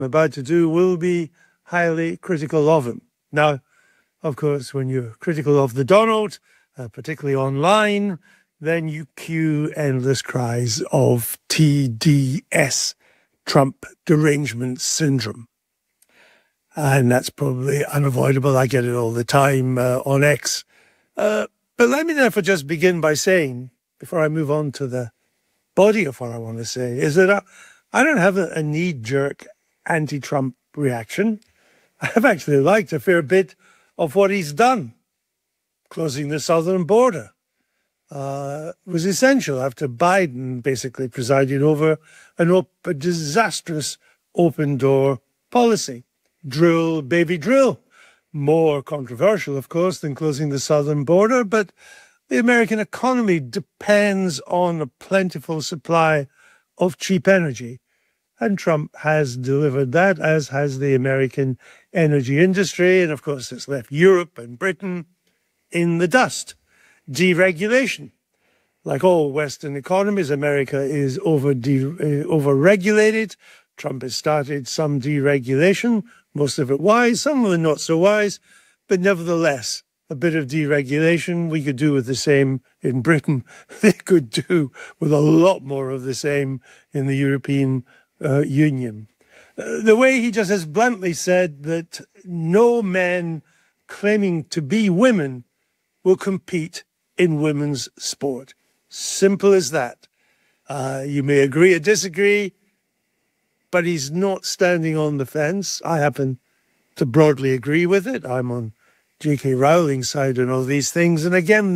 about to do will be highly critical of him. Now, of course, when you're critical of the Donald, particularly online, then you cue endless cries of TDS, Trump Derangement Syndrome. And that's probably unavoidable. I get it all the time on X. But let me therefore just begin by saying, before I move on to the body of what I want to say, is that I don't have a knee-jerk anti-Trump reaction. I've actually liked a fair bit of what he's done. Closing the southern border was essential after Biden basically presided over a disastrous open-door policy. Drill, baby, drill. More controversial, of course, than closing the southern border, but the American economy depends on a plentiful supply of cheap energy. And Trump has delivered that, as has the American energy industry. And of course, it's left Europe and Britain in the dust. Deregulation. Like all Western economies, America is over-regulated. Trump has started some deregulation, most of it wise, some of it not so wise, but nevertheless, a bit of deregulation. We could do with the same in Britain. They could do with a lot more of the same in the European Union. The way he just has bluntly said that no men claiming to be women will compete in women's sport. Simple as that. You may agree or disagree, but he's not standing on the fence. I happen to broadly agree with it. I'm on J.K. Rowling's side on all these things. And again,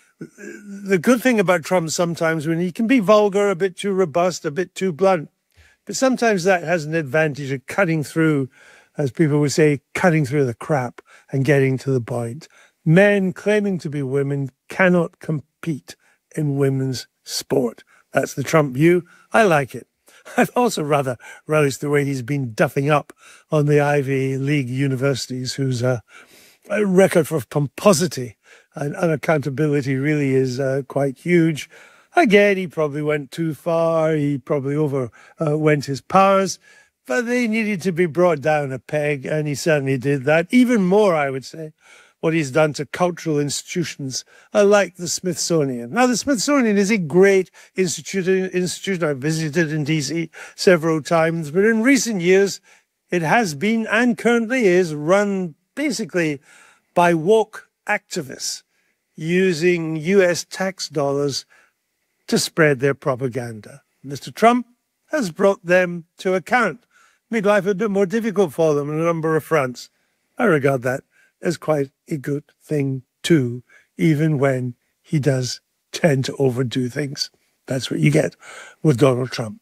the good thing about Trump sometimes, when he can be vulgar, a bit too robust, a bit too blunt, but sometimes that has an advantage of cutting through, as people would say, cutting through the crap and getting to the point. Men claiming to be women cannot compete in women's sport. That's the Trump view. I like it. I've also rather relished the way he's been duffing up on the Ivy League universities, whose record for pomposity and unaccountability really is quite huge. Again, he probably went too far. He probably went his powers, but they needed to be brought down a peg, and he certainly did that. Even more, I would say, what he's done to cultural institutions like the Smithsonian. Now, the Smithsonian is a great institution. I've visited in D.C. several times, but in recent years, it has been and currently is run basically by woke activists using U.S. tax dollars to spread their propaganda. Mr. Trump has brought them to account, made life a bit more difficult for them on a number of fronts. I regard that as quite a good thing too, even when he does tend to overdo things. That's what you get with Donald Trump.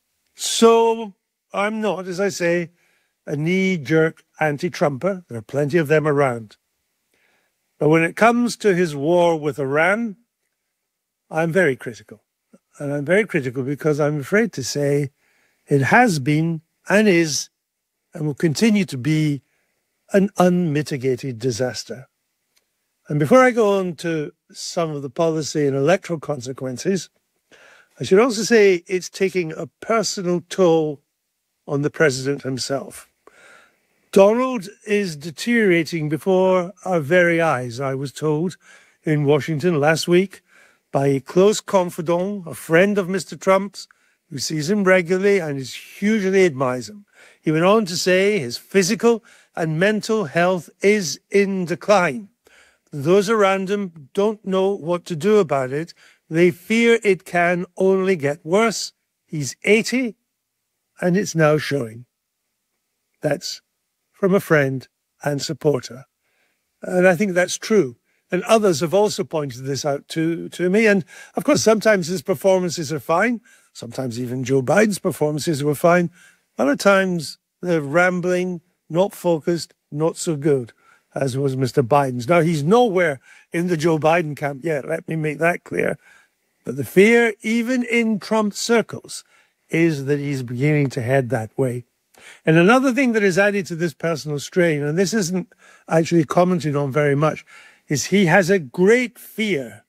So I'm not, as I say, a knee-jerk anti-Trumper. There are plenty of them around. But when it comes to his war with Iran, I'm very critical. And I'm very critical because I'm afraid to say it has been and is and will continue to be an unmitigated disaster. And before I go on to some of the policy and electoral consequences, I should also say it's taking a personal toll on the president himself. Donald is deteriorating before our very eyes, I was told in Washington last week by a close confidant, a friend of Mr. Trump's, who sees him regularly and is hugely admires him. He went on to say his physical and mental health is in decline. Those around him don't know what to do about it. They fear it can only get worse. He's 80, and it's now showing. That's from a friend and supporter. And I think that's true. And others have also pointed this out to me. And of course, sometimes his performances are fine. Sometimes even Joe Biden's performances were fine. Other times they're rambling, not focused, not so good, as was Mr. Biden's. Now, he's nowhere in the Joe Biden camp yet. Let me make that clear. But the fear, even in Trump circles, is that he's beginning to head that way. And another thing that is added to this personal strain, and this isn't actually commented on very much, is he has a great fear,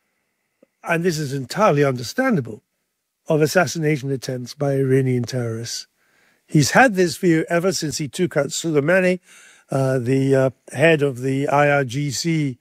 and this is entirely understandable, of assassination attempts by Iranian terrorists. He's had this fear ever since he took out Soleimani, the head of the IRGC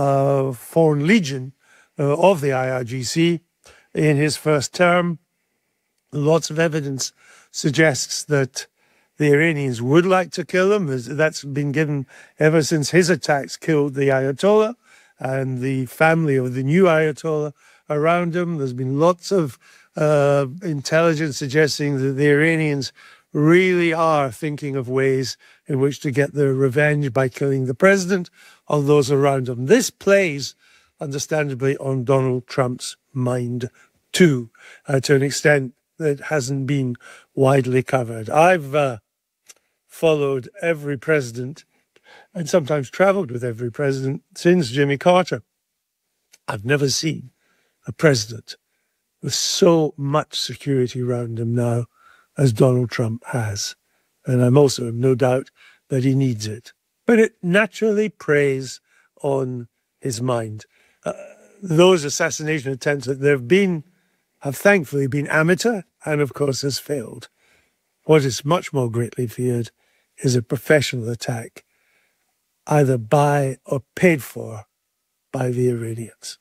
Foreign Legion of the IRGC, in his first term. Lots of evidence suggests that the Iranians would like to kill him. That's been given ever since his attacks killed the Ayatollah and the family of the new Ayatollah around him. There's been lots of intelligence suggesting that the Iranians really are thinking of ways in which to get their revenge by killing the president or those around him. This plays, understandably, on Donald Trump's mind too, to an extent that hasn't been widely covered. I've followed every president and sometimes traveled with every president since Jimmy Carter. I've never seen a president with so much security around him now as Donald Trump has. And I'm also in no doubt that he needs it. But it naturally preys on his mind. Those assassination attempts that there have been have thankfully been amateur and, of course, has failed. What is much more greatly feared is a professional attack, either by or paid for by the Iranians.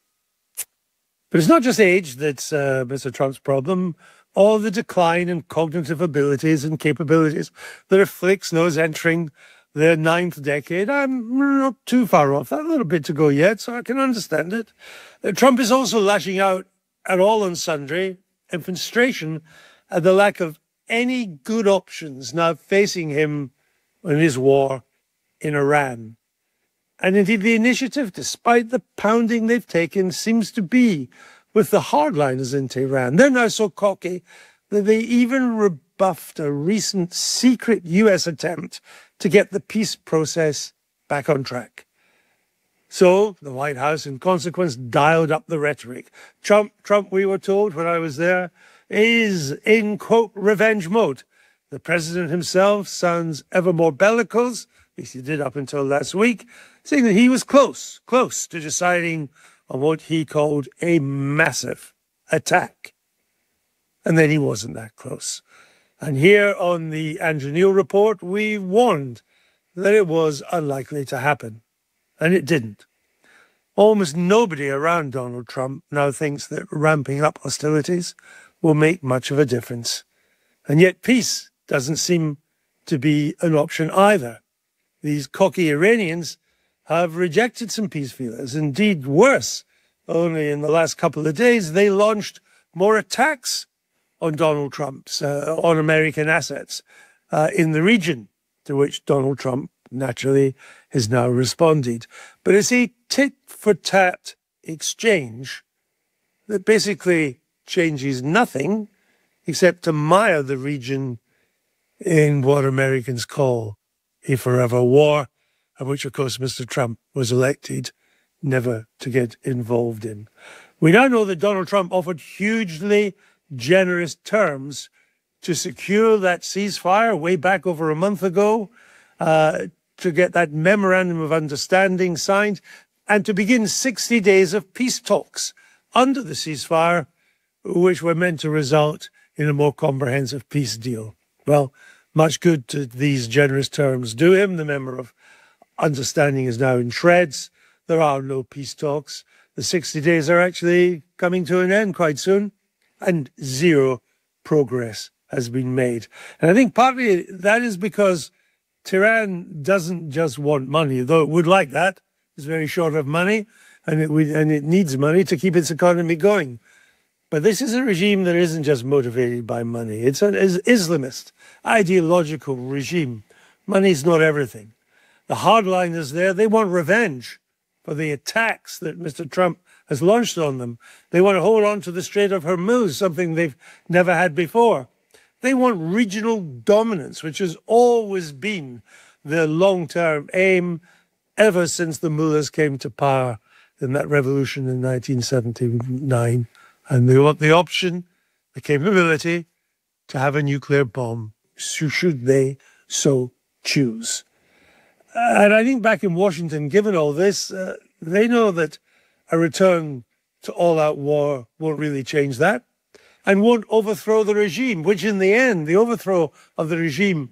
But it's not just age that's Mr. Trump's problem, or the decline in cognitive abilities and capabilities that afflicts those entering their 9th decade. I'm not too far off that, a little bit to go yet, so I can understand it. Trump is also lashing out at all and sundry in frustration at the lack of any good options now facing him in his war in Iran. And indeed, the initiative, despite the pounding they've taken, seems to be with the hardliners in Tehran. They're now so cocky that they even rebuffed a recent secret US attempt to get the peace process back on track. So the White House, in consequence, dialed up the rhetoric. Trump, we were told when I was there, is in, quote, revenge mode. The president himself sounds ever more bellicose, at least he did up until last week, saying that he was close to deciding on what he called a massive attack. And then he wasn't that close. And here on the Andrew Neil Report, we warned that it was unlikely to happen. And it didn't. Almost nobody around Donald Trump now thinks that ramping up hostilities will make much of a difference. And yet peace doesn't seem to be an option either. These cocky Iranians have rejected some peace feelers. Indeed, worse, only in the last couple of days, they launched more attacks on Donald Trump's, on American assets in the region, to which Donald Trump naturally has now responded. But it's a tit-for-tat exchange that basically changes nothing except to mire the region in what Americans call a forever war, of which, of course, Mr. Trump was elected never to get involved in. We now know that Donald Trump offered hugely generous terms to secure that ceasefire way back over a month ago, to get that memorandum of understanding signed, and to begin 60 days of peace talks under the ceasefire, which were meant to result in a more comprehensive peace deal. Well, much good to these generous terms do him. The member of understanding is now in shreds. There are no peace talks. The 60 days are actually coming to an end quite soon, and zero progress has been made. And I think partly that is because Tehran doesn't just want money, though it would like that. It's very short of money, and it needs money to keep its economy going. But this is a regime that isn't just motivated by money. It's an Islamist, ideological regime. Money's not everything. The hardliners there, they want revenge for the attacks that Mr. Trump has launched on them. They want to hold on to the Strait of Hormuz, something they've never had before. They want regional dominance, which has always been their long-term aim ever since the mullahs came to power in that revolution in 1979. And they want the option, the capability to have a nuclear bomb, should they so choose. And I think back in Washington, given all this, they know that a return to all-out war won't really change that. and won't overthrow the regime, which in the end, the overthrow of the regime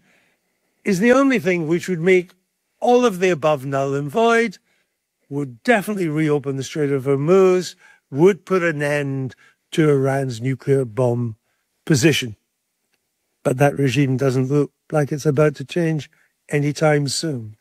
is the only thing which would make all of the above null and void, would definitely reopen the Strait of Hormuz, would put an end to Iran's nuclear bomb position. But that regime doesn't look like it's about to change anytime soon.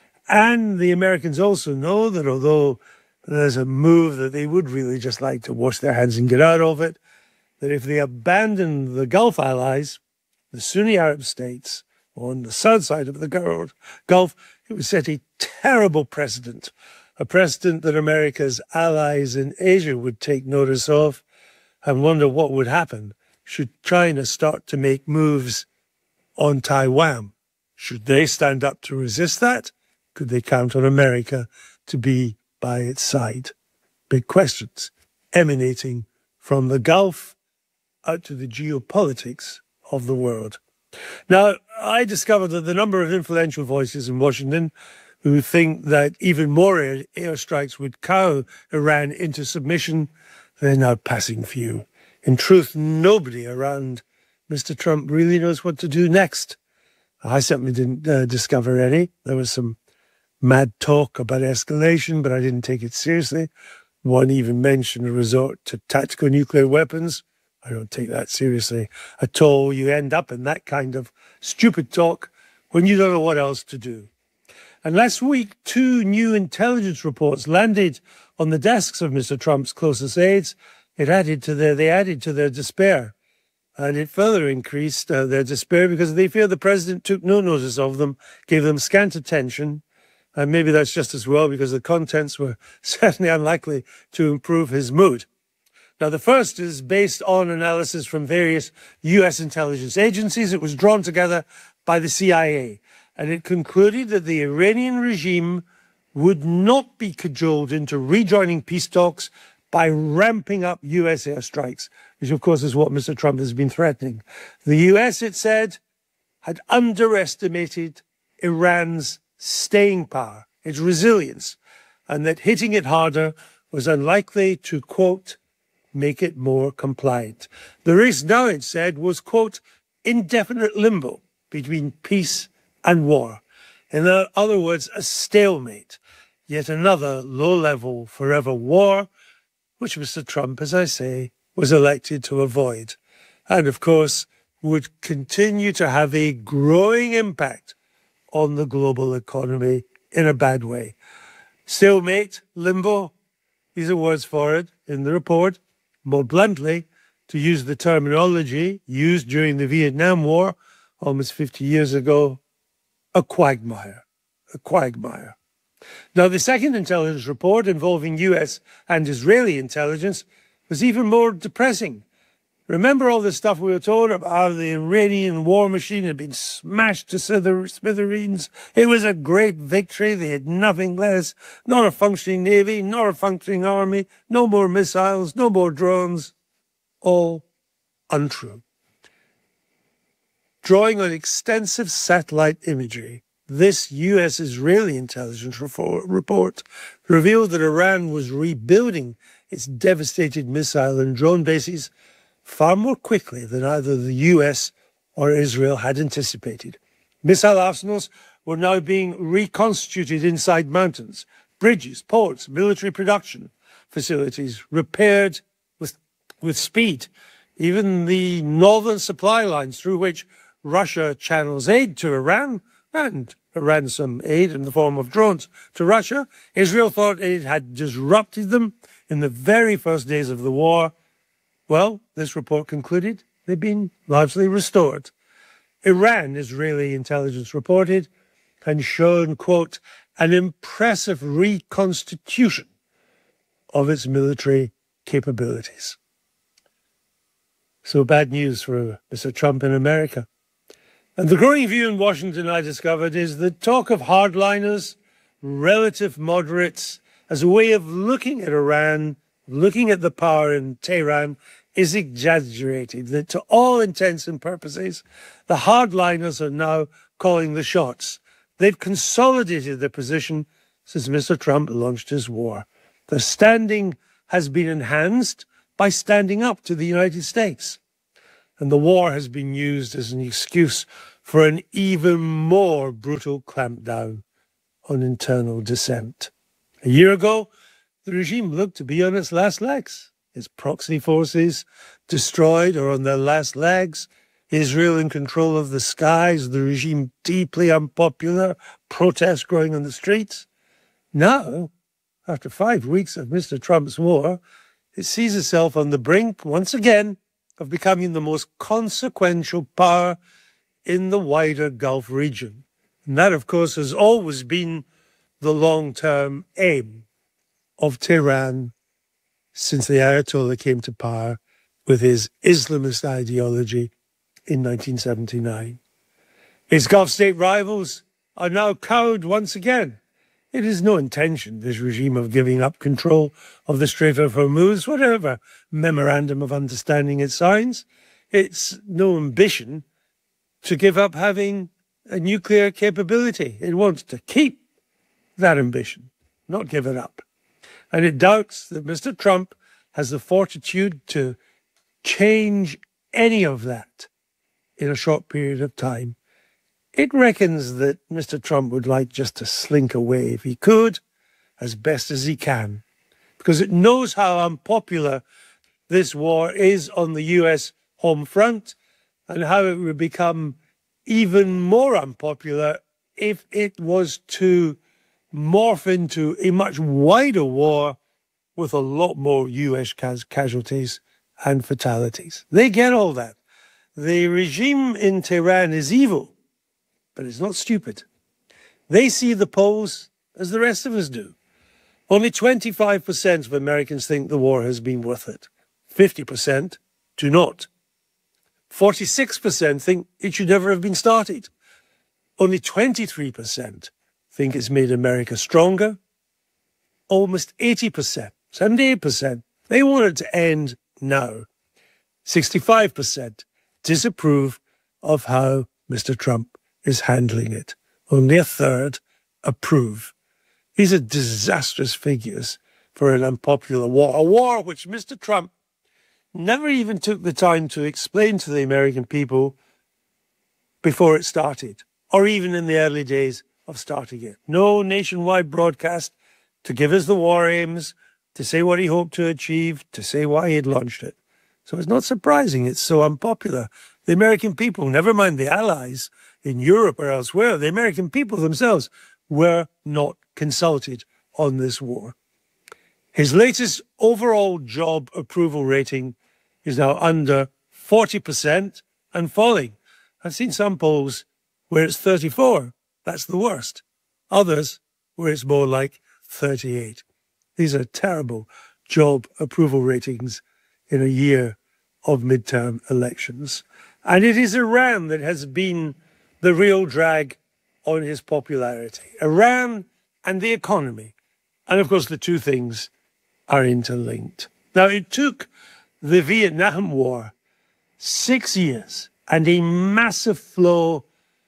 And the Americans also know that although there's a move that they would really just like to wash their hands and get out of it, that if they abandon the Gulf allies, the Sunni Arab states, on the south side of the Gulf, it would set a terrible precedent, a precedent that America's allies in Asia would take notice of and wonder what would happen should China start to make moves on Taiwan. Should they stand up to resist that? Could they count on America to be by its side? Big questions emanating from the Gulf out to the geopolitics of the world. Now, I discovered that the number of influential voices in Washington who think that even more airstrikes would cow Iran into submission, they're now passing few. In truth, nobody around Mr. Trump really knows what to do next. I certainly didn't discover any. There was some mad talk about escalation, but I didn't take it seriously. One even mentioned a resort to tactical nuclear weapons. I don't take that seriously at all. You end up in that kind of stupid talk when you don't know what else to do. And last week, 2 new intelligence reports landed on the desks of Mr. Trump's closest aides. They added to their despair. And it further increased their despair because they fear the president took no notice of them, gave them scant attention. And maybe that's just as well because the contents were certainly unlikely to improve his mood. Now, the first is based on analysis from various U.S. intelligence agencies. It was drawn together by the CIA, and it concluded that the Iranian regime would not be cajoled into rejoining peace talks by ramping up U.S. airstrikes, which, of course, is what Mr. Trump has been threatening. The U.S., it said, had underestimated Iran's staying power, its resilience, and that hitting it harder was unlikely to, quote, make it more compliant. The risk now, it said, was, quote, indefinite limbo between peace and war. In other words, a stalemate, yet another low-level forever war, which Mr. Trump, as I say, was elected to avoid, and of course would continue to have a growing impact on the global economy in a bad way. Stalemate, limbo, these are words for it in the report. More bluntly, to use the terminology used during the Vietnam War almost 50 years ago, a quagmire, a quagmire. Now, the second intelligence report involving US and Israeli intelligence was even more depressing. Remember all the stuff we were told about how the Iranian war machine had been smashed to smithereens? It was a great victory. They had nothing less. Not a functioning navy, not a functioning army, no more missiles, no more drones. All untrue. Drawing on extensive satellite imagery, this US-Israeli intelligence report revealed that Iran was rebuilding its devastated missile and drone bases far more quickly than either the US or Israel had anticipated. Missile arsenals were now being reconstituted inside mountains, bridges, ports, military production facilities repaired with speed. Even the northern supply lines through which Russia channels aid to Iran, and Iran some aid in the form of drones to Russia, Israel thought it had disrupted them in the very first days of the war. Well, this report concluded they've been largely restored. Iran, Israeli intelligence reported, had shown, quote, an impressive reconstitution of its military capabilities. So bad news for Mr. Trump in America. And the growing view in Washington, I discovered, is the talk of hardliners, relative moderates, as a way of looking at Iran, looking at the power in Tehran, is exaggerated. That to all intents and purposes, the hardliners are now calling the shots. They've consolidated their position since Mr. Trump launched his war. Their standing has been enhanced by standing up to the United States. and the war has been used as an excuse for an even more brutal clampdown on internal dissent. A year ago, the regime looked to be on its last legs. Its proxy forces destroyed or on their last legs. Israel in control of the skies, the regime deeply unpopular, protests growing on the streets. Now, after 5 weeks of Mr. Trump's war, it sees itself on the brink, once again, of becoming the most consequential power in the wider Gulf region. And that, of course, has always been the long-term aim of Tehran since the Ayatollah came to power with his Islamist ideology in 1979. Its Gulf state rivals are now cowed once again. It is no intention, this regime, of giving up control of the Strait of Hormuz, whatever memorandum of understanding it signs. It's no ambition to give up having a nuclear capability. It wants to keep that ambition, not give it up. And it doubts that Mr. Trump has the fortitude to change any of that in a short period of time. It reckons that Mr. Trump would like just to slink away if he could, as best as he can, because it knows how unpopular this war is on the US home front and how it would become even more unpopular if it was to morph into a much wider war with a lot more US casualties and fatalities. They get all that. The regime in Tehran is evil, but it's not stupid. They see the polls as the rest of us do. Only 25% of Americans think the war has been worth it. 50% do not. 46% think it should never have been started. Only 23% think it's made America stronger. Almost 80%, 78%, they want it to end now. 65% disapprove of how Mr. Trump is handling it. Only a third approve. These are disastrous figures for an unpopular war, a war which Mr. Trump never even took the time to explain to the American people before it started, or even in the early days of starting it. No nationwide broadcast to give us the war aims, to say what he hoped to achieve, to say why he had launched it. So it's not surprising it's so unpopular. The American people, never mind the allies in Europe or elsewhere, the American people themselves were not consulted on this war. His latest overall job approval rating is now under 40% and falling. I've seen some polls where it's 34. That's the worst. Others where it's more like 38. These are terrible job approval ratings in a year of midterm elections. And it is Iran that has been the real drag on his popularity. Iran and the economy. And of course, the two things are interlinked. Now, it took the Vietnam War 6 years and a massive flow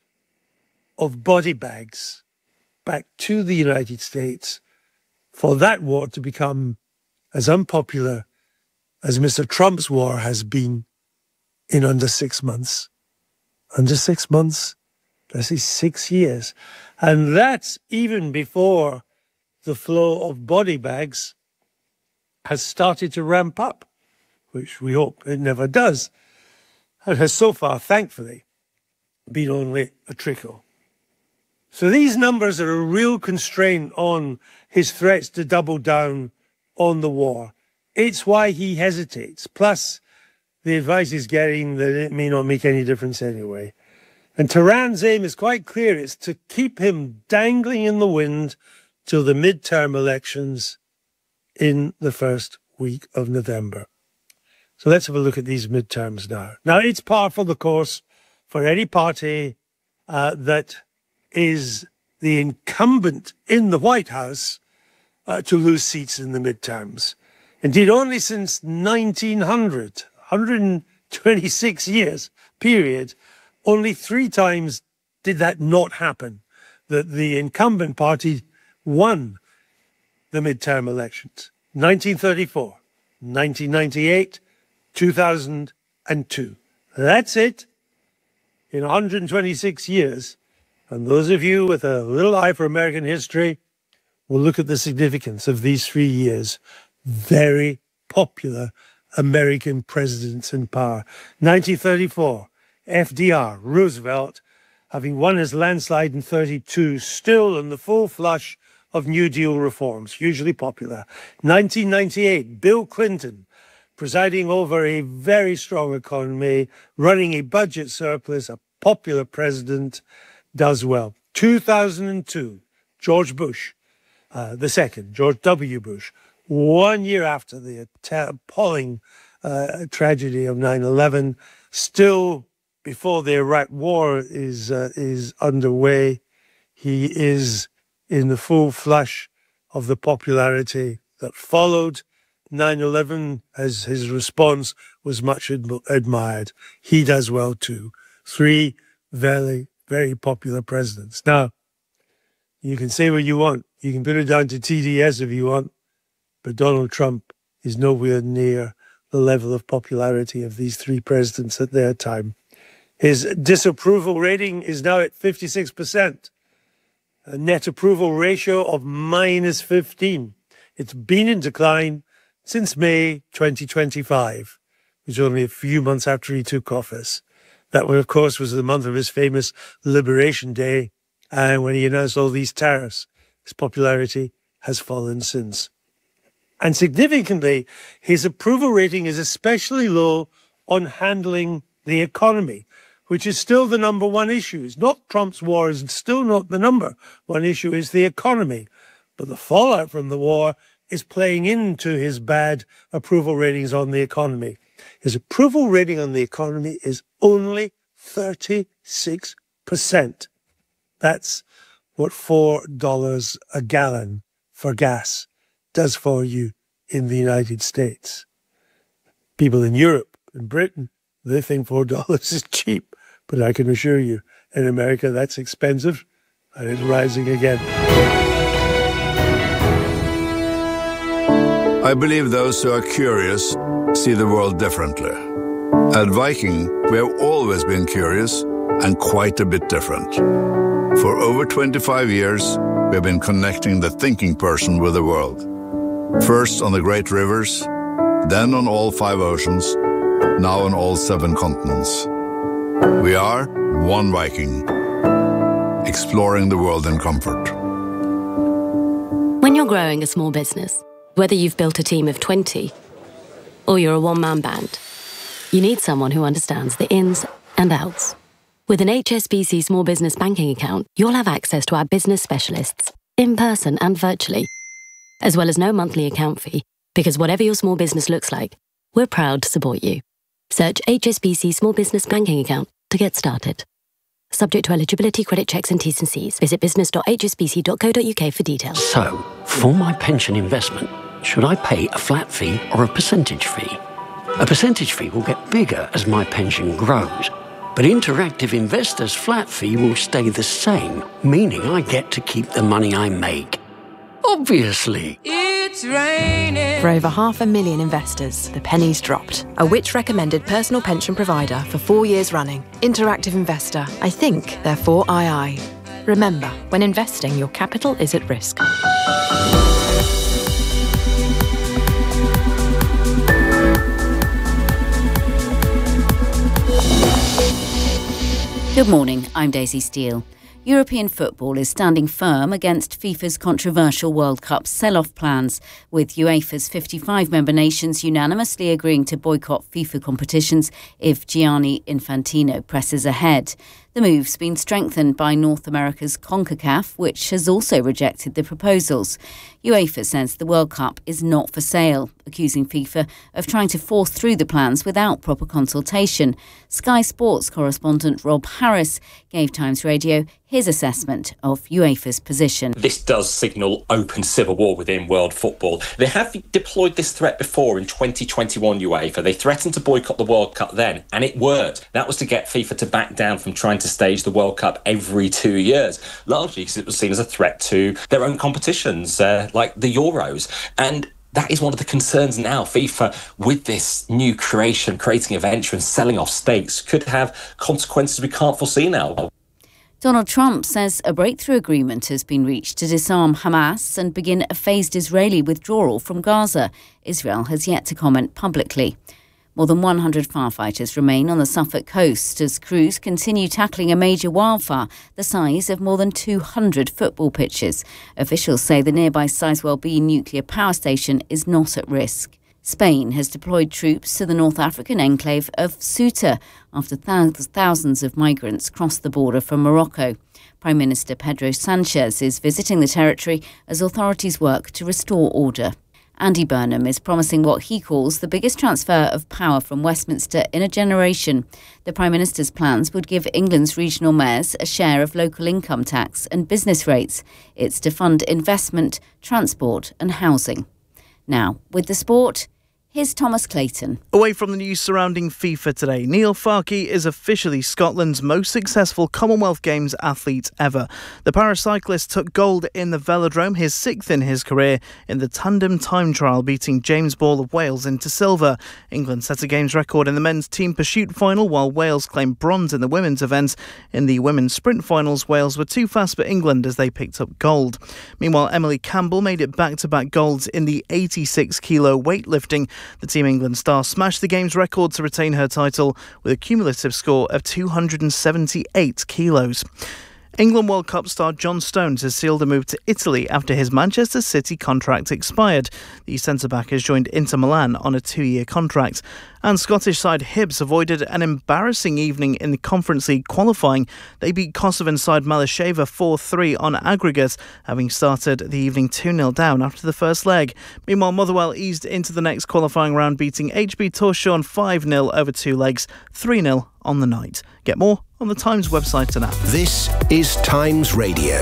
of body bags back to the United States for that war to become as unpopular as Mr. Trump's war has been in under 6 months. Under 6 months, that's 6 years. And that's even before the flow of body bags has started to ramp up, which we hope it never does. And has so far, thankfully, been only a trickle. So these numbers are a real constraint on his threats to double down on the war. It's why he hesitates. Plus, the advice he's getting that it may not make any difference anyway. And Tehran's aim is quite clear. It's to keep him dangling in the wind till the midterm elections in the first week of November. So let's have a look at these midterms now. Now, it's par for the course for any party that is the incumbent in the White House to lose seats in the midterms. Indeed, only since 1900, 126 years period, only 3 times did that not happen, that the incumbent party won the midterm elections. 1934, 1998, 2002. That's it. In 126 years, and those of you with a little eye for American history will look at the significance of these 3 years. Very popular American presidents in power. 1934, FDR, Roosevelt, having won his landslide in 32, still in the full flush of New Deal reforms, hugely popular. 1998, Bill Clinton, presiding over a very strong economy, running a budget surplus, a popular president, does well. 2002, George Bush, the second, George W. Bush, 1 year after the appalling tragedy of 9/11, still before the Iraq War is underway, he is in the full flush of the popularity that followed 9/11, as his response was much admired. He does well too. 3 very, very popular presidents. Now, you can say what you want. You can put it down to TDS if you want, but Donald Trump is nowhere near the level of popularity of these 3 presidents at their time. His disapproval rating is now at 56%, a net approval ratio of -15. It's been in decline since May 2025, which was only a few months after he took office. That one, of course, was the month of his famous Liberation Day, and when he announced all these tariffs, his popularity has fallen since. And significantly, his approval rating is especially low on handling the economy, which is still the number one issue. It's not Trump's war, is still not the number one issue, is the economy. But the fallout from the war is playing into his bad approval ratings on the economy. His approval rating on the economy is only 36%. That's what $4 a gallon for gas does for you in the United States. People in Europe and Britain, they think $4 is cheap. But I can assure you, in America, that's expensive, and it's rising again. I believe those who are curious see the world differently. At Viking, we have always been curious and quite a bit different. For over 25 years, we have been connecting the thinking person with the world. First on the great rivers, then on all 5 oceans, now on all 7 continents. We are one Viking, exploring the world in comfort. When you're growing a small business, whether you've built a team of 20 or you're a one-man band, you need someone who understands the ins and outs. With an HSBC Small Business Banking account, you'll have access to our business specialists, in person and virtually, as well as no monthly account fee, because whatever your small business looks like, we're proud to support you. Search HSBC Small Business Banking Account to get started. Subject to eligibility, credit checks and T's and C's. Visit business.hsbc.co.uk for details. So, for my pension investment, should I pay a flat fee or a percentage fee? A percentage fee will get bigger as my pension grows, but Interactive Investor's flat fee will stay the same, meaning I get to keep the money I make. Obviously. It's raining. For over 500,000 investors, the penny's dropped. A Which recommended personal pension provider for 4 years running. Interactive Investor. I think, therefore II. Remember, when investing, your capital is at risk. Good morning, I'm Daisy Steele. European football is standing firm against FIFA's controversial World Cup sell-off plans, with UEFA's 55 member nations unanimously agreeing to boycott FIFA competitions if Gianni Infantino presses ahead. The move's been strengthened by North America's CONCACAF, which has also rejected the proposals. UEFA says the World Cup is not for sale, accusing FIFA of trying to force through the plans without proper consultation. Sky Sports correspondent Rob Harris gave Times Radio his assessment of UEFA's position. This does signal open civil war within world football. They have deployed this threat before in 2021 UEFA. They threatened to boycott the World Cup then, and it worked. That was to get FIFA to back down from trying to stage the World Cup every 2 years, largely because it was seen as a threat to their own competitions, like the Euros. And That is one of the concerns now. FIFA, with this new creating a venture and selling off stakes, could have consequences we can't foresee now. Donald Trump says a breakthrough agreement has been reached to disarm Hamas and begin a phased Israeli withdrawal from Gaza. Israel has yet to comment publicly. More than 100 firefighters remain on the Suffolk coast as crews continue tackling a major wildfire the size of more than 200 football pitches. Officials say the nearby Sizewell B nuclear power station is not at risk. Spain has deployed troops to the North African enclave of Ceuta after thousands of migrants crossed the border from Morocco. Prime Minister Pedro Sanchez is visiting the territory as authorities work to restore order. Andy Burnham is promising what he calls the biggest transfer of power from Westminster in a generation. The Prime Minister's plans would give England's regional mayors a share of local income tax and business rates. It's to fund investment, transport and housing. Now, with the sport, here's Thomas Clayton. Away from the news surrounding FIFA today, Neil Farke is officially Scotland's most successful Commonwealth Games athlete ever. The paracyclist took gold in the velodrome, his sixth in his career, in the tandem time trial, beating James Ball of Wales into silver. England set a Games record in the men's team pursuit final, while Wales claimed bronze in the women's event. In the women's sprint finals, Wales were too fast for England as they picked up gold. Meanwhile, Emily Campbell made it back-to-back golds in the 86-kilo weightlifting. The Team England star smashed the Games record to retain her title with a cumulative score of 278 kilos. England World Cup star John Stones has sealed a move to Italy after his Manchester City contract expired. The centre-back has joined Inter Milan on a 2-year contract. And Scottish side Hibs avoided an embarrassing evening in the Conference League qualifying. They beat Kosovan side Malasheva 4-3 on aggregate, having started the evening 2-0 down after the first leg. Meanwhile, Motherwell eased into the next qualifying round, beating HB Torshavn 5-0 over 2 legs, 3-0 on the night. Get more on the Times website and app. This is Times Radio.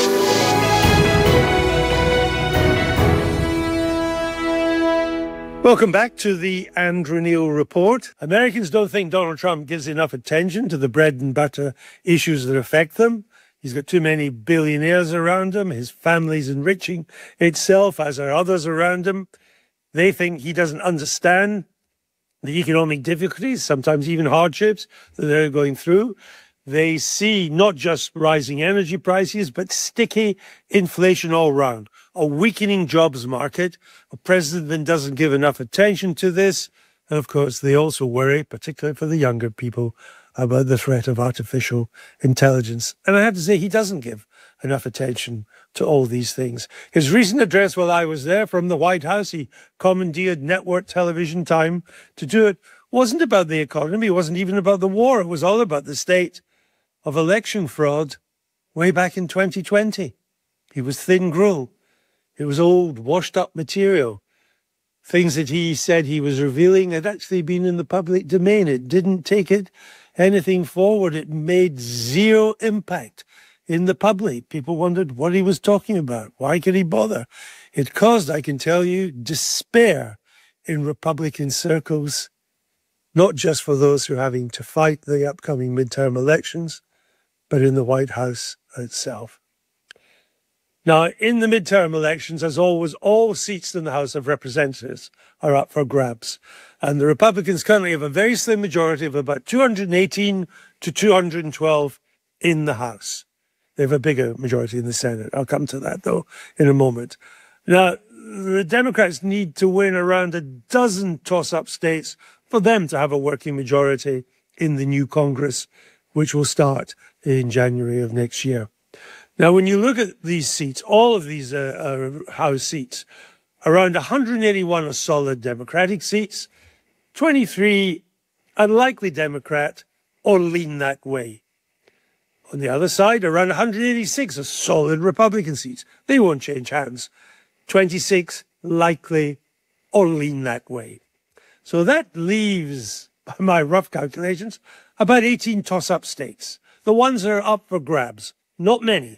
Welcome back to the Andrew Neil Report. Americans don't think Donald Trump gives enough attention to the bread and butter issues that affect them. He's got too many billionaires around him. His family's enriching itself, as are others around him. They think he doesn't understand the economic difficulties, sometimes even hardships that they're going through. They see not just rising energy prices, but sticky inflation all round, a weakening jobs market, a president that doesn't give enough attention to this. And of course, they also worry, particularly for the younger people, about the threat of artificial intelligence. And I have to say, he doesn't give enough attention to all these things. His recent address while I was there from the White House, he commandeered network television time to do it, wasn't about the economy, it wasn't even about the war. It was all about the state of election fraud way back in 2020. It was thin gruel. It was old, washed-up material. Things that he said he was revealing had actually been in the public domain. It didn't take anything forward. It made zero impact in the public. People wondered what he was talking about. Why could he bother? It caused, I can tell you, despair in Republican circles, not just for those who are having to fight the upcoming midterm elections, but in the White House itself. Now, in the midterm elections, as always, all seats in the House of Representatives are up for grabs. And the Republicans currently have a very slim majority of about 218 to 212 in the House. They have a bigger majority in the Senate. I'll come to that, though, in a moment. Now, the Democrats need to win around a dozen toss-up states for them to have a working majority in the new Congress, which will start in January of next year. Now, when you look at these seats, all of these House seats, around 181 are solid Democratic seats, 23 unlikely Democrat or lean that way. On the other side, around 186 are solid Republican seats. They won't change hands. 26 likely or lean that way. So that leaves, by my rough calculations, about 18 toss-up states. The ones that are up for grabs, not many.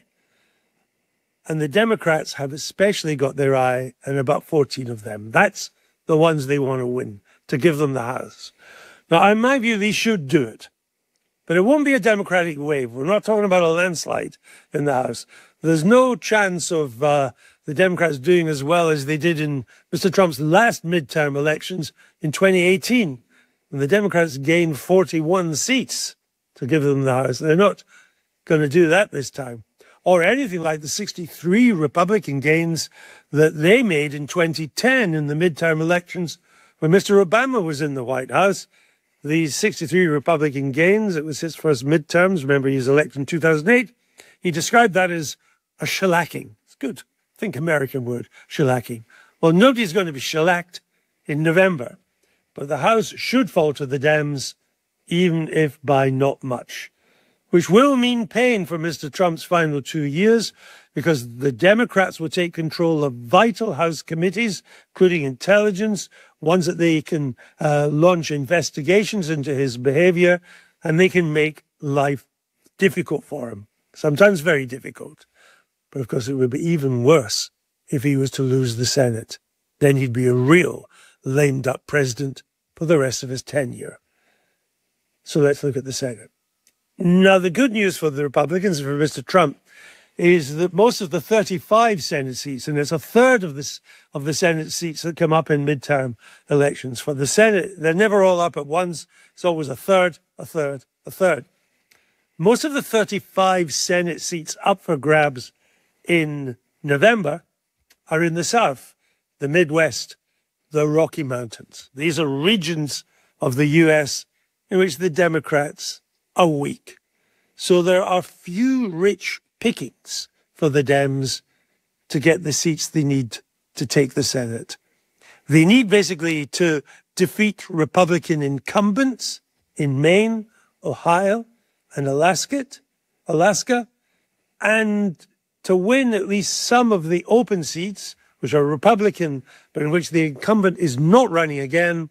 And the Democrats have especially got their eye on about 14 of them. That's the ones they want to win, to give them the House. Now, in my view, they should do it. But it won't be a Democratic wave. We're not talking about a landslide in the House. There's no chance of the Democrats doing as well as they did in Mr. Trump's last midterm elections in 2018, when the Democrats gained 41 seats to give them the House. They're not going to do that this time, or anything like the 63 Republican gains that they made in 2010 in the midterm elections when Mr. Obama was in the White House. These 63 Republican gains, it was his first midterms. Remember, he was elected in 2008. He described that as a shellacking. It's good. Think American word, shellacking. Well, nobody's going to be shellacked in November, but the House should fall to the Dems, even if by not much, which will mean pain for Mr. Trump's final 2 years, because the Democrats will take control of vital House committees, including intelligence, ones that they can launch investigations into his behavior, and they can make life difficult for him, sometimes very difficult. But of course, it would be even worse if he was to lose the Senate. Then he'd be a real lame-duck president for the rest of his tenure. So let's look at the Senate. Now, the good news for the Republicans and for Mr. Trump is that most of the 35 Senate seats, and it's a third of the Senate seats that come up in midterm elections. For the Senate, they're never all up at once. It's always a third, a third, a third. Most of the 35 Senate seats up for grabs in November are in the South, the Midwest, the Rocky Mountains. These are regions of the U.S. in which the Democrats are weak. So there are few rich pickings for the Dems to get the seats they need to take the Senate. They need basically to defeat Republican incumbents in Maine, Ohio, and Alaska, and to win at least some of the open seats, which are Republican, but in which the incumbent is not running again,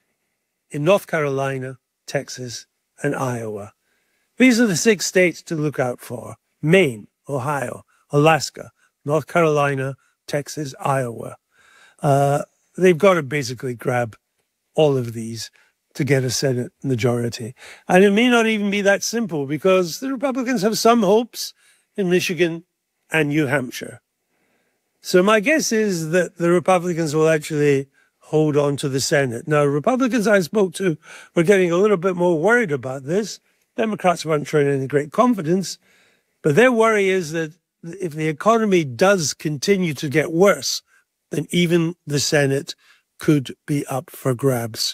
in North Carolina, Texas, and Iowa. These are the 6 states to look out for: Maine, Ohio, Alaska, North Carolina, Texas, Iowa. They've got to basically grab all of these to get a Senate majority. And it may not even be that simple, because the Republicans have some hopes in Michigan and New Hampshire. So my guess is that the Republicans will actually hold on to the Senate. Now, Republicans I spoke to were getting a little bit more worried about this. Democrats weren't showing any great confidence, but their worry is that if the economy does continue to get worse, then even the Senate could be up for grabs.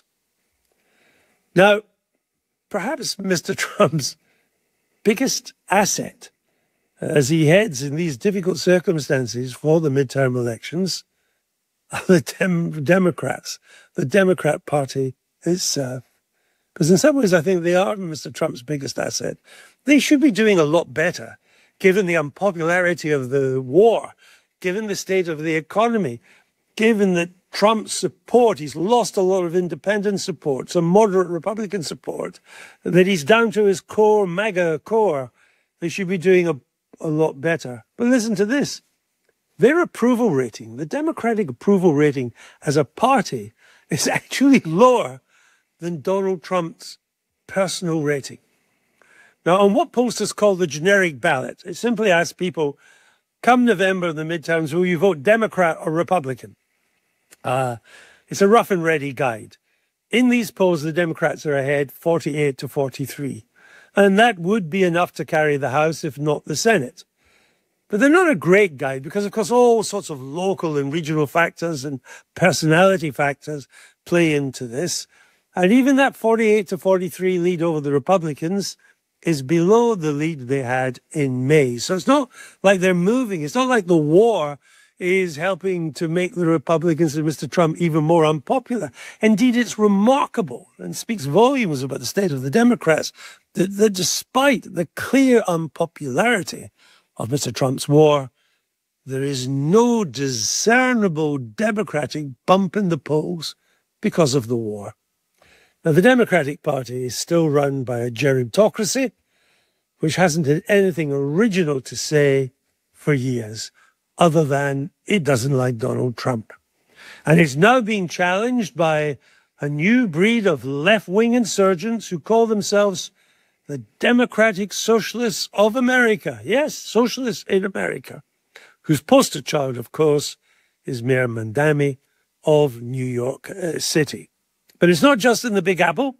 Now, perhaps Mr. Trump's biggest asset as he heads in these difficult circumstances for the midterm elections are the Democrats, the Democrat Party itself. Because in some ways, I think they are Mr. Trump's biggest asset. They should be doing a lot better, given the unpopularity of the war, given the state of the economy, given that Trump's support, he's lost a lot of independent support, some moderate Republican support, that he's down to his core, MAGA core. They should be doing a lot better. But listen to this. Their approval rating, the Democratic approval rating as a party, is actually lower than Donald Trump's personal rating. Now, on what pollsters call the generic ballot, it simply asks people, come November, the midterms, will you vote Democrat or Republican? It's a rough and ready guide. In these polls, the Democrats are ahead 48 to 43. And that would be enough to carry the House, if not the Senate. But they're not a great guide because, of course, all sorts of local and regional factors and personality factors play into this. And even that 48 to 43 lead over the Republicans is below the lead they had in May. So it's not like they're moving. It's not like the war is helping to make the Republicans and Mr. Trump even more unpopular. Indeed, it's remarkable and speaks volumes about the state of the Democrats that despite the clear unpopularity of Mr. Trump's war, there is no discernible Democratic bump in the polls because of the war. Now, the Democratic Party is still run by a gerontocracy, which hasn't had anything original to say for years, other than it doesn't like Donald Trump. And it's now being challenged by a new breed of left-wing insurgents who call themselves the Democratic Socialists of America. Yes, socialists in America, whose poster child, of course, is Mayor Mamdani of New York City. But it's not just in the Big Apple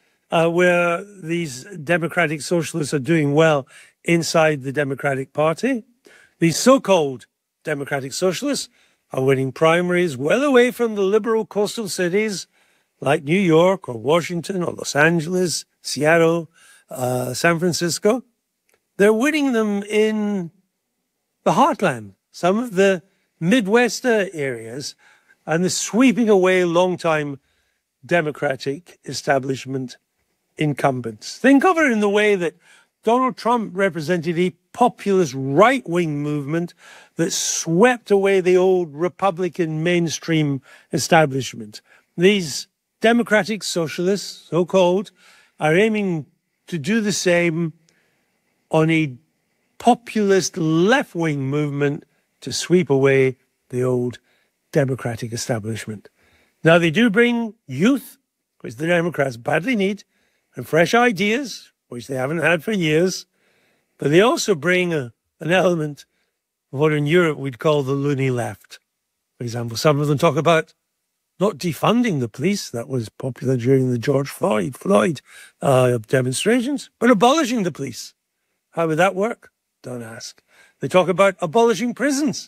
where these Democratic Socialists are doing well inside the Democratic Party. These so-called Democratic Socialists are winning primaries well away from the liberal coastal cities like New York or Washington or Los Angeles, Seattle, San Francisco. They're winning them in the heartland, some of the Midwest areas, and the sweeping away long-time Democratic establishment incumbents. Think of it in the way that Donald Trump represented a populist right-wing movement that swept away the old Republican mainstream establishment. These Democratic Socialists, so-called, are aiming to do the same on a populist left-wing movement to sweep away the old Democratic establishment. Now, they do bring youth, which the Democrats badly need, and fresh ideas, which they haven't had for years, but they also bring an element of what in Europe we'd call the loony left. For example, some of them talk about not defunding the police, that was popular during the George Floyd demonstrations, but abolishing the police. How would that work? Don't ask. They talk about abolishing prisons,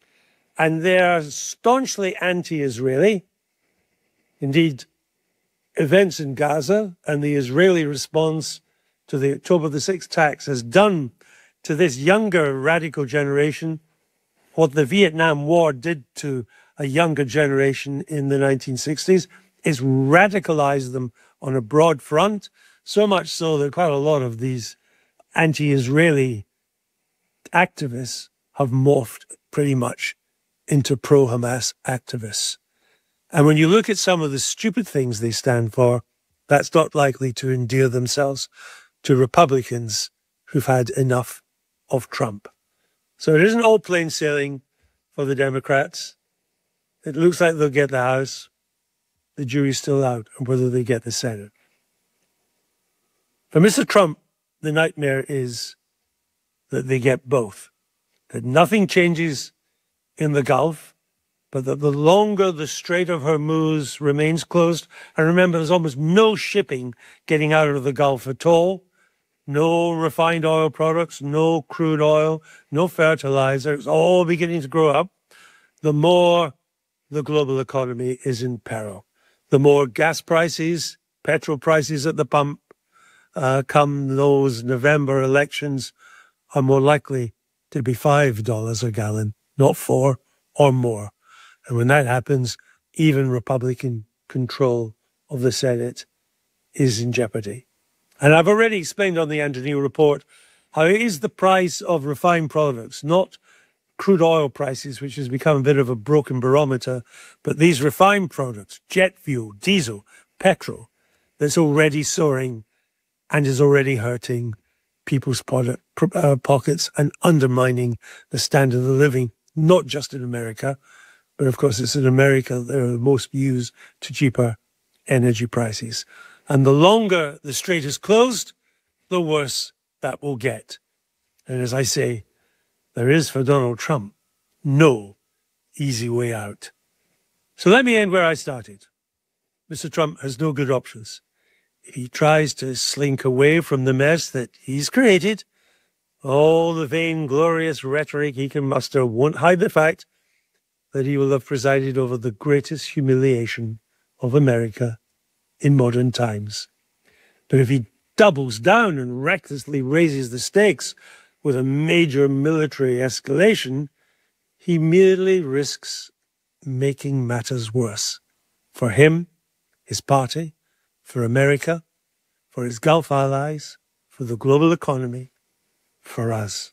and they are staunchly anti-Israeli. Indeed, events in Gaza and the Israeli response to the October the 6th attacks has done to this younger radical generation what the Vietnam War did to a younger generation in the 1960s, is radicalized them on a broad front, so much so that quite a lot of these anti-Israeli activists have morphed pretty much into pro-Hamas activists. And when you look at some of the stupid things they stand for, that's not likely to endear themselves to Republicans who've had enough of Trump. So it isn't all plain sailing for the Democrats. It looks like they'll get the House. The jury's still out on whether they get the Senate. For Mr. Trump, the nightmare is that they get both. That nothing changes in the Gulf, but that the longer the Strait of Hormuz remains closed, and remember, there's almost no shipping getting out of the Gulf at all, no refined oil products, no crude oil, no fertilizer, it's all beginning to grow up, the more the global economy is in peril. The more gas prices, petrol prices at the pump, come those November elections, are more likely to be $5 a gallon, not $4 or more. And when that happens, even Republican control of the Senate is in jeopardy. And I've already explained on the Anthony Report how it is the price of refined products, not crude oil prices, which has become a bit of a broken barometer, but these refined products, jet fuel, diesel, petrol, that's already soaring and is already hurting people's pockets and undermining the standard of living, not just in America, but of course it's in America they're most used to cheaper energy prices. And the longer the strait is closed, the worse that will get. And as I say, there is for Donald Trump no easy way out. So let me end where I started. Mr. Trump has no good options. If he tries to slink away from the mess that he's created, all the vainglorious rhetoric he can muster won't hide the fact that he will have presided over the greatest humiliation of America in modern times. But if he doubles down and recklessly raises the stakes with a major military escalation, he merely risks making matters worse for him, his party, for America, for his Gulf allies, for the global economy, for us.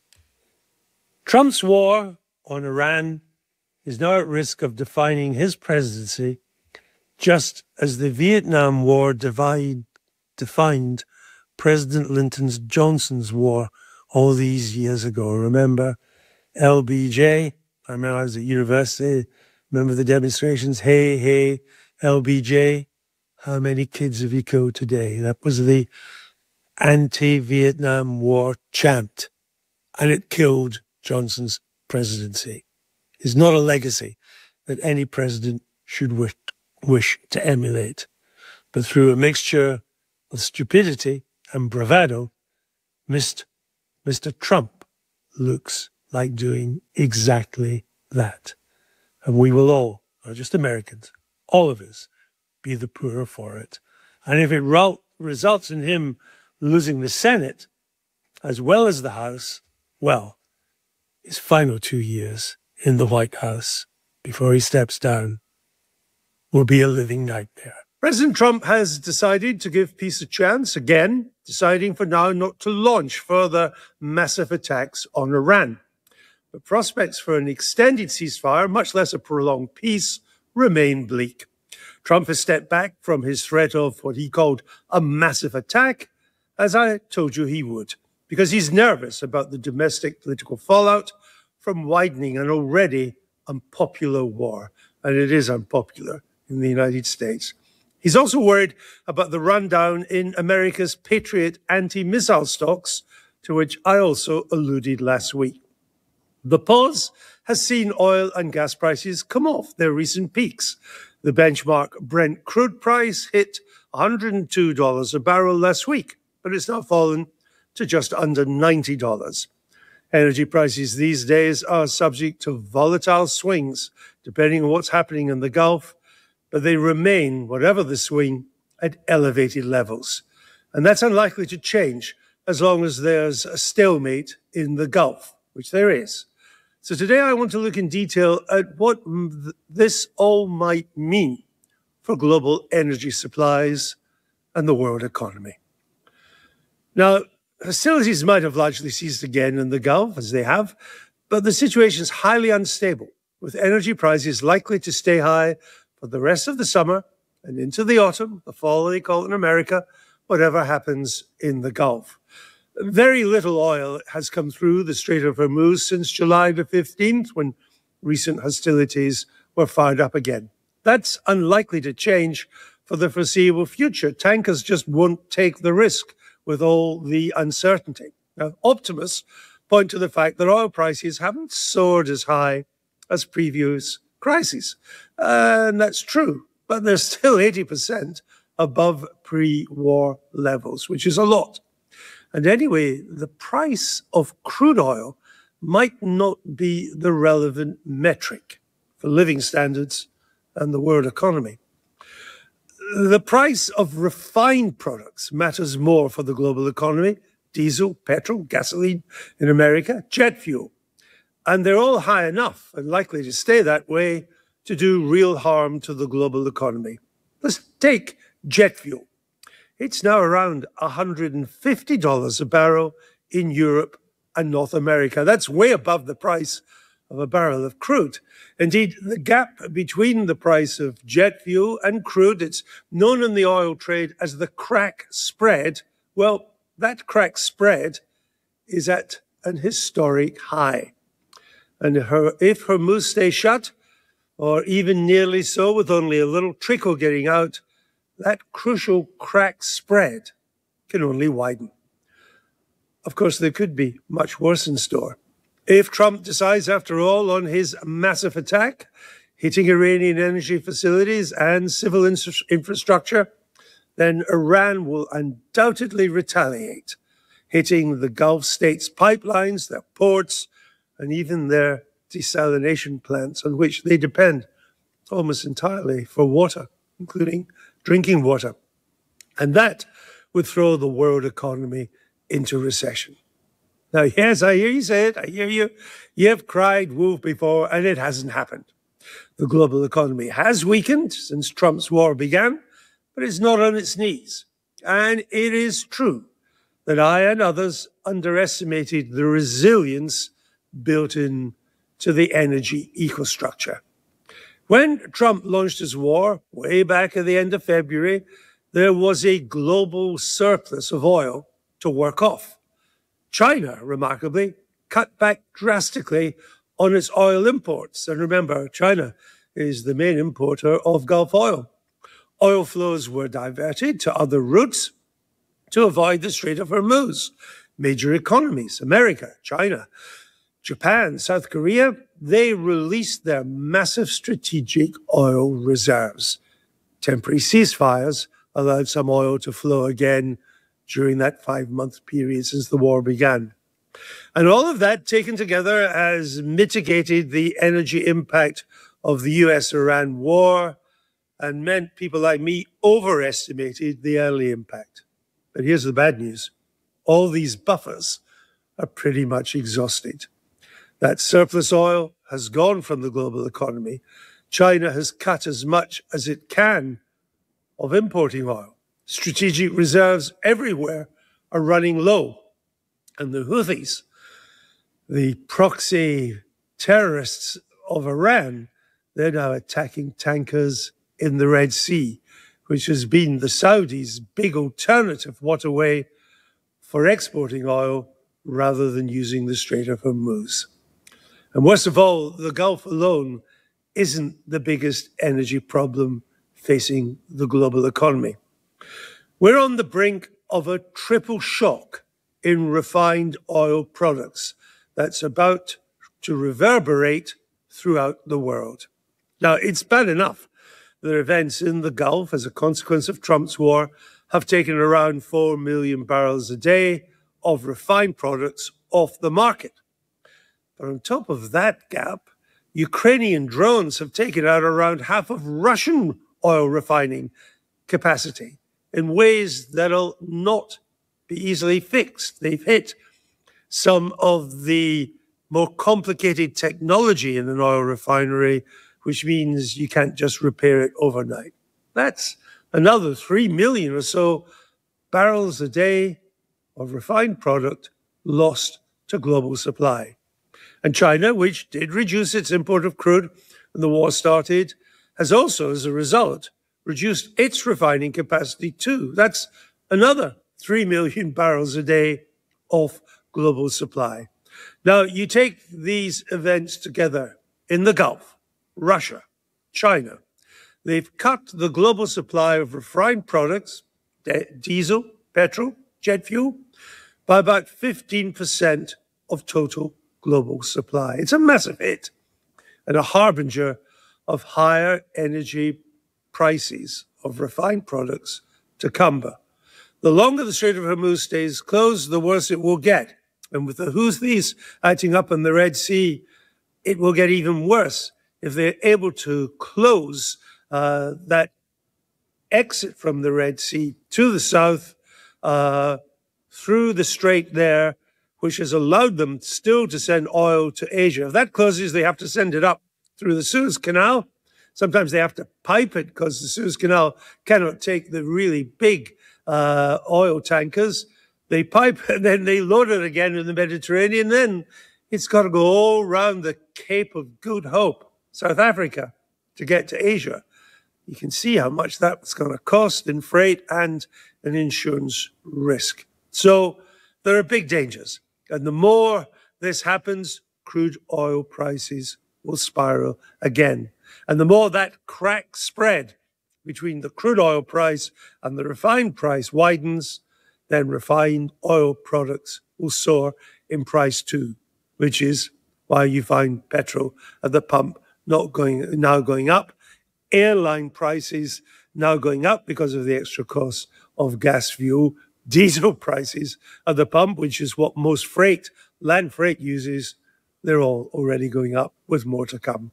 Trump's war on Iran is now at risk of defining his presidency just as the Vietnam War defined President Johnson's war all these years ago. Remember LBJ? I remember I was at university. Remember the demonstrations? Hey, hey, LBJ, how many kids have you killed today? That was the anti-Vietnam War chant, and it killed Johnson's presidency. It's not a legacy that any president should wish to emulate. But through a mixture of stupidity and bravado, Mr. Trump looks like doing exactly that. And we will all, not just Americans, all of us, be the poorer for it. And if it results in him losing the Senate as well as the House, well, his final 2 years in the White House before he steps down will be a living nightmare. President Trump has decided to give peace a chance again, deciding for now not to launch further massive attacks on Iran. But prospects for an extended ceasefire, much less a prolonged peace, remain bleak. Trump has stepped back from his threat of what he called a massive attack, as I told you he would, because he's nervous about the domestic political fallout from widening an already unpopular war. And it is unpopular in the United States. He's also worried about the rundown in America's Patriot anti-missile stocks, to which I also alluded last week. The pause has seen oil and gas prices come off their recent peaks. The benchmark Brent crude price hit $102 a barrel last week, but it's now fallen to just under $90. Energy prices these days are subject to volatile swings, depending on what's happening in the Gulf, but they remain, whatever the swing, at elevated levels. And that's unlikely to change as long as there's a stalemate in the Gulf, which there is. So today I want to look in detail at what this all might mean for global energy supplies and the world economy. Now, hostilities might have largely ceased again in the Gulf, as they have, but the situation is highly unstable, with energy prices likely to stay high for the rest of the summer and into the autumn, the fall they call it in America, whatever happens in the Gulf. Very little oil has come through the Strait of Hormuz since July the 15th, when recent hostilities were fired up again. That's unlikely to change for the foreseeable future. Tankers just won't take the risk with all the uncertainty. Now, optimists point to the fact that oil prices haven't soared as high as previous crises. And that's true, but they're still 80% above pre-war levels, which is a lot. And anyway, the price of crude oil might not be the relevant metric for living standards and the world economy. The price of refined products matters more for the global economy: diesel, petrol, gasoline in America, jet fuel. And they're all high enough and likely to stay that way to do real harm to the global economy. Let's take jet fuel. It's now around $150 a barrel in Europe and North America. That's way above the price of a barrel of crude. Indeed, the gap between the price of jet fuel and crude, it's known in the oil trade as the crack spread. Well, that crack spread is at an historic high. And if Hormuz stays shut, or even nearly so, with only a little trickle getting out, that crucial crack spread can only widen. Of course, there could be much worse in store. If Trump decides, after all, on his massive attack, hitting Iranian energy facilities and civil infrastructure, then Iran will undoubtedly retaliate, hitting the Gulf states' pipelines, their ports, and even their desalination plants, on which they depend almost entirely for water, including drinking water. And that would throw the world economy into recession. Now, yes, I hear you say it. I hear you. You've cried wolf before, and it hasn't happened. The global economy has weakened since Trump's war began, but it's not on its knees. And it is true that I and others underestimated the resilience built into the energy ecostructure. When Trump launched his war way back at the end of February, there was a global surplus of oil to work off. China, remarkably, cut back drastically on its oil imports. And remember, China is the main importer of Gulf oil. Oil flows were diverted to other routes, to avoid the Strait of Hormuz. Major economies, America, China, Japan, South Korea, they released their massive strategic oil reserves. Temporary ceasefires allowed some oil to flow again during that 5-month period since the war began. And all of that taken together has mitigated the energy impact of the US-Iran war and meant people like me overestimated the early impact. But here's the bad news. All these buffers are pretty much exhausted. That surplus oil has gone from the global economy. China has cut as much as it can of importing oil. Strategic reserves everywhere are running low. And the Houthis, the proxy terrorists of Iran, they're now attacking tankers in the Red Sea, which has been the Saudis' big alternative waterway for exporting oil rather than using the Strait of Hormuz. And worst of all, the Gulf alone isn't the biggest energy problem facing the global economy. We're on the brink of a triple shock in refined oil products that's about to reverberate throughout the world. Now, it's bad enough that events in the Gulf as a consequence of Trump's war have taken around 4 million barrels a day of refined products off the market. But on top of that gap, Ukrainian drones have taken out around half of Russian oil refining capacity in ways that'll not be easily fixed. They've hit some of the more complicated technology in an oil refinery, which means you can't just repair it overnight. That's another 3 million or so barrels a day of refined product lost to global supply. And China, which did reduce its import of crude when the war started, has also, as a result, reduced its refining capacity too. That's another 3 million barrels a day off global supply. Now, you take these events together in the Gulf, Russia, China. They've cut the global supply of refined products, diesel, petrol, jet fuel, by about 15% of total global supply. It's a massive hit and a harbinger of higher energy prices of refined products to come. The longer the Strait of Hormuz stays closed, the worse it will get. And with the Houthis acting up in the Red Sea, it will get even worse if they're able to close that exit from the Red Sea to the south through the strait there, which has allowed them still to send oil to Asia. If that closes, they have to send it up through the Suez Canal. Sometimes they have to pipe it because the Suez Canal cannot take the really big oil tankers. They pipe and then they load it again in the Mediterranean. Then it's got to go all around the Cape of Good Hope, South Africa, to get to Asia. You can see how much that's going to cost in freight and an insurance risk. So there are big dangers. And the more this happens, crude oil prices will spiral again. And the more that crack spread between the crude oil price and the refined price widens, then refined oil products will soar in price too, which is why you find petrol at the pump now going up, airline prices now going up because of the extra cost of gas fuel, diesel prices at the pump, which is what most freight, land freight uses, they're all already going up with more to come.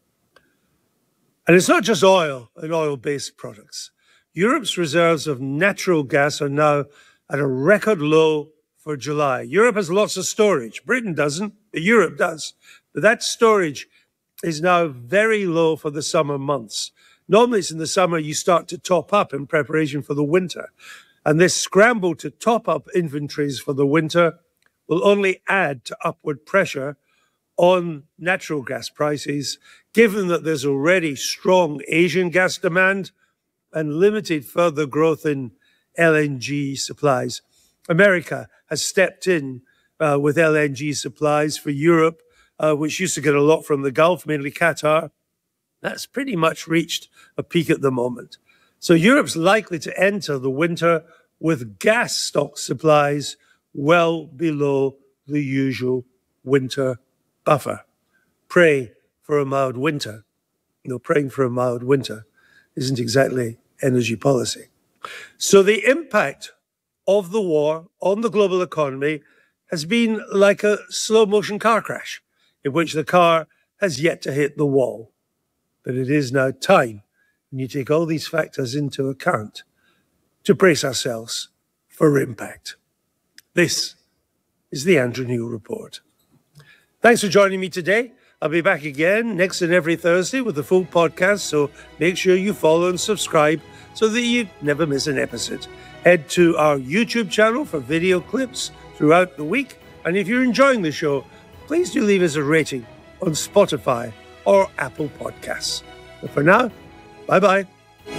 And it's not just oil and oil-based products. Europe's reserves of natural gas are now at a record low for July. Europe has lots of storage. Britain doesn't, but Europe does. But that storage is now very low for the summer months. Normally it's in the summer you start to top up in preparation for the winter. And this scramble to top up inventories for the winter will only add to upward pressure on natural gas prices, given that there's already strong Asian gas demand and limited further growth in LNG supplies. America has stepped in with LNG supplies for Europe, which used to get a lot from the Gulf, mainly Qatar. That's pretty much reached a peak at the moment. So Europe's likely to enter the winter with gas stock supplies well below the usual winter buffer. Pray for a mild winter. Praying for a mild winter isn't exactly energy policy. So the impact of the war on the global economy has been like a slow-motion car crash in which the car has yet to hit the wall. But it is now time, when you take all these factors into account, to brace ourselves for impact. This is the Andrew Neil Report. Thanks for joining me today. I'll be back again next and every Thursday with the full podcast, so make sure you follow and subscribe so that you never miss an episode. Head to our YouTube channel for video clips throughout the week. And if you're enjoying the show, please do leave us a rating on Spotify or Apple Podcasts. But for now, bye-bye.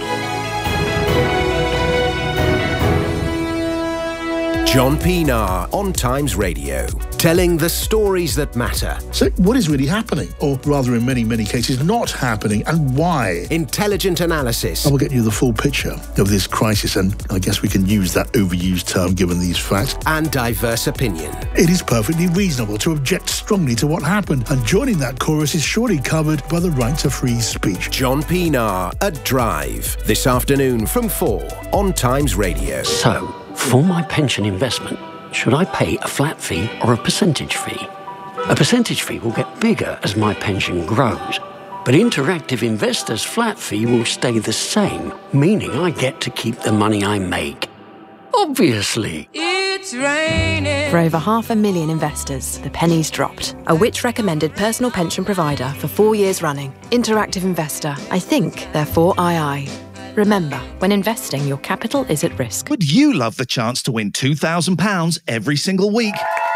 John Pienaar on Times Radio, telling the stories that matter. So what is really happening? Or rather, in many, many cases, not happening, and why? Intelligent analysis. I will get you the full picture of this crisis, and I guess we can use that overused term given these facts. And diverse opinion. It is perfectly reasonable to object strongly to what happened, and joining that chorus is surely covered by the right to free speech. John Pienaar at Drive, this afternoon from 4 on Times Radio. So, for my pension investment, should I pay a flat fee or a percentage fee? A percentage fee will get bigger as my pension grows, but Interactive Investor's flat fee will stay the same, meaning I get to keep the money I make. Obviously. It's raining. For over 500,000 investors, the penny's dropped. A Which-recommended personal pension provider for 4 years running. Interactive Investor. I think, therefore II. Remember, when investing, your capital is at risk. Would you love the chance to win £2,000 every single week?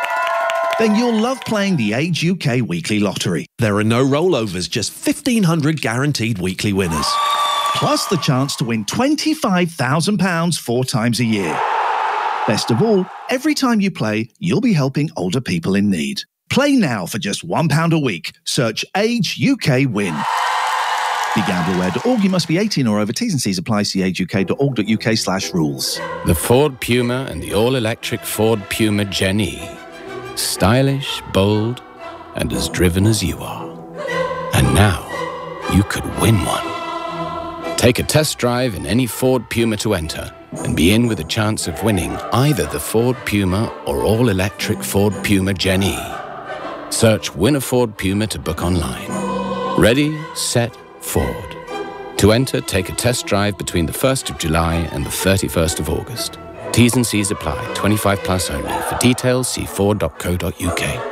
Then you'll love playing the Age UK Weekly Lottery. There are no rollovers, just 1,500 guaranteed weekly winners. Plus the chance to win £25,000 4 times a year. Best of all, every time you play, you'll be helping older people in need. Play now for just £1 a week. Search Age UK Win. BeGambleAware.org. You must be 18 or over. T's and C's apply. See ageuk.org.uk/rules. The Ford Puma and the all-electric Ford Puma Gen-E. Stylish, bold, and as driven as you are. And now, you could win one. Take a test drive in any Ford Puma to enter and be in with a chance of winning either the Ford Puma or all-electric Ford Puma Gen-E. Search Win a Ford Puma to book online. Ready, set, Ford. To enter, take a test drive between the 1st of July and the 31st of August. T's and C's apply. 25 plus only. For details, see ford.co.uk.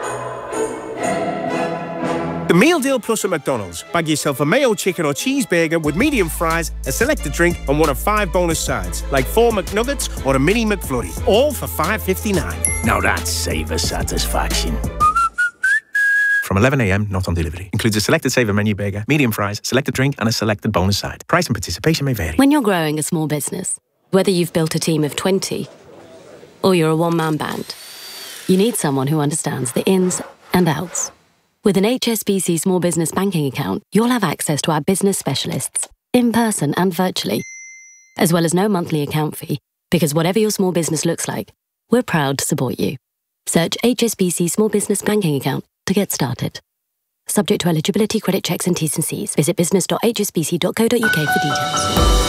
The Meal Deal Plus at McDonald's. Bag yourself a mayo chicken or cheeseburger with medium fries, a selected drink, and one of 5 bonus sides, like 4 McNuggets or a mini McFlurry, all for $5.59. Now that's savor satisfaction. From 11 a.m, not on delivery. Includes a selected saver menu burger, medium fries, selected drink, and a selected bonus side. Price and participation may vary. When you're growing a small business, whether you've built a team of 20 or you're a one-man band, you need someone who understands the ins and outs. With an HSBC Small Business Banking account, you'll have access to our business specialists, in person and virtually, as well as no monthly account fee, because whatever your small business looks like, we're proud to support you. Search HSBC Small Business Banking account to get started. Subject to eligibility, credit checks and T's and C's. Visit business.hsbc.co.uk for details.